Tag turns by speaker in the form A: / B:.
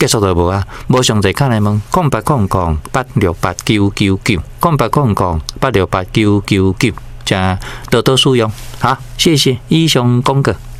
A: 结束就无啊，无上侪卡来问，0800-8689999，0800-8689999，加多多使用。好，谢谢以上公告。